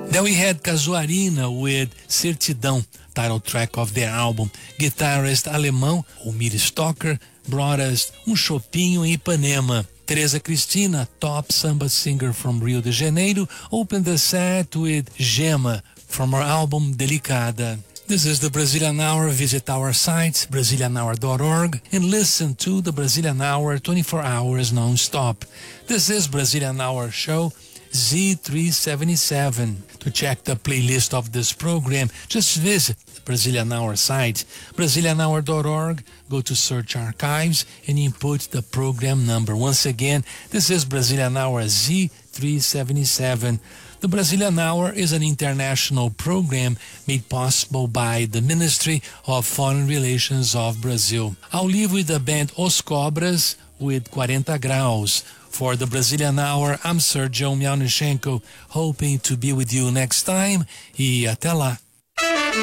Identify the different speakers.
Speaker 1: Then we had Casuarina with Certidão, title track of their album. Guitarrist alemão, Omir Stocker, brought us Um Chopinho em Ipanema. Teresa Cristina, top samba singer from Rio de Janeiro, opened the set with Gema from her album Delicada. This is the Brazilian Hour. Visit our site, brazilianhour.org, and listen to the Brazilian Hour 24 hours non-stop. This is Brazilian Hour Show Z377. To check the playlist of this program, just visit the Brazilian Hour site, brazilianhour.org, go to Search Archives, and input the program number. Once again, this is Brazilian Hour Z377. The Brazilian Hour is an international program made possible by the Ministry of Foreign Relations of Brazil. I'll leave with the band Os Cobras with 40 Graus. For the Brazilian Hour, I'm Sergio Miaunichenko, hoping to be with you next time. E até lá.